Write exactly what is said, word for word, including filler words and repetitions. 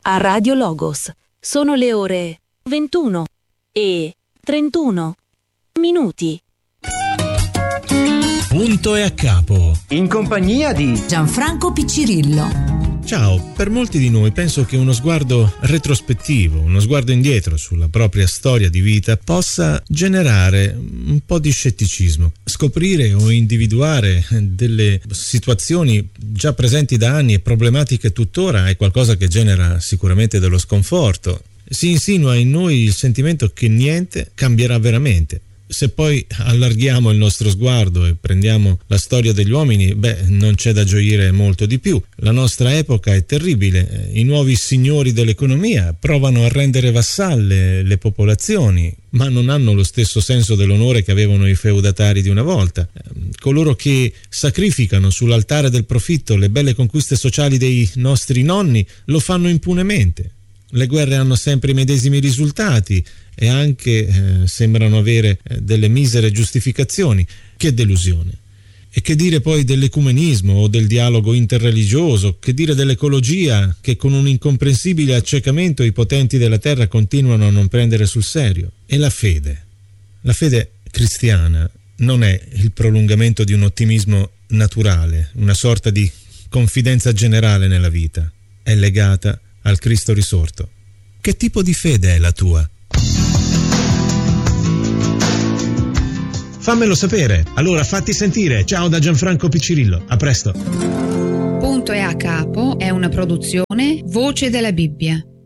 a Radio Logos. Sono le ore ventuno e trentuno minuti. Punto e a capo. In compagnia di Gianfranco Piccirillo. Ciao, per molti di noi penso che uno sguardo retrospettivo, uno sguardo indietro sulla propria storia di vita possa generare un po' di scetticismo. Scoprire o individuare delle situazioni già presenti da anni e problematiche tuttora è qualcosa che genera sicuramente dello sconforto. Si insinua in noi il sentimento che niente cambierà veramente. Se poi allarghiamo il nostro sguardo e prendiamo la storia degli uomini, beh, non c'è da gioire molto di più. La nostra epoca è terribile. I nuovi signori dell'economia provano a rendere vassalle le popolazioni, ma non hanno lo stesso senso dell'onore che avevano i feudatari di una volta. Coloro che sacrificano sull'altare del profitto le belle conquiste sociali dei nostri nonni lo fanno impunemente. Le guerre hanno sempre i medesimi risultati e anche eh, sembrano avere eh, delle misere giustificazioni. Che delusione! E che dire poi dell'ecumenismo o del dialogo interreligioso? Che dire dell'ecologia, che con un incomprensibile accecamento i potenti della terra continuano a non prendere sul serio? E la fede? La fede cristiana non è il prolungamento di un ottimismo naturale, una sorta di confidenza generale nella vita. È legata al Cristo risorto. Che tipo di fede è la tua? Fammelo sapere. Allora fatti sentire. Ciao da Gianfranco Piccirillo. A presto. Punto e a capo è una produzione Voce della Bibbia.